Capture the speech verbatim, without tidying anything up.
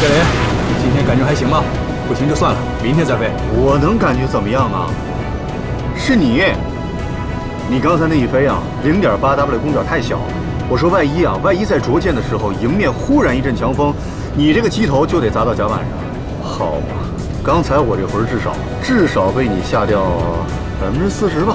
谢雷，今天感觉还行吗？不行就算了，明天再飞。 我能感觉怎么样啊？是你，你刚才那一飞啊，零点八 W 公角太小了。我说万一啊，万一在着舰的时候，迎面忽然一阵强风，你这个机头就得砸到甲板上。好吧，刚才我这魂至少至少被你吓掉百分之四十吧。